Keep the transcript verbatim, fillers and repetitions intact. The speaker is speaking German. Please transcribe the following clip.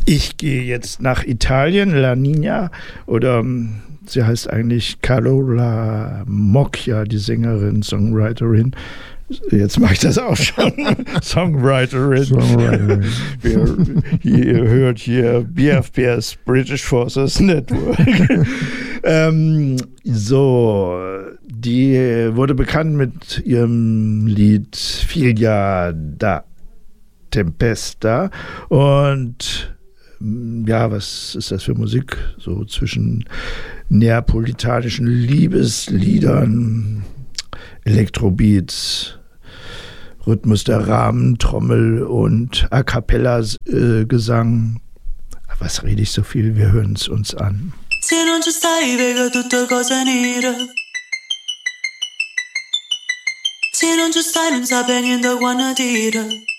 Ich gehe jetzt nach Italien, La Nina, oder sie heißt eigentlich Carola Moccia, die Sängerin, Songwriterin. Jetzt mache ich das auch schon. Songwriterin. Songwriterin. Ihr hört hier B F P S, British Forces Network. ähm, so, die wurde bekannt mit ihrem Lied Figlia da Tempesta. Und ja, was ist das für Musik? So zwischen neapolitanischen Liebesliedern, Elektrobeats, Rhythmus der Rahmentrommel und A Cappella äh, Gesang. Was rede ich so viel? Wir hören es uns an. Se non ci stai, vedo tutto cose nere. Se non ci stai, non sape niente quando tira.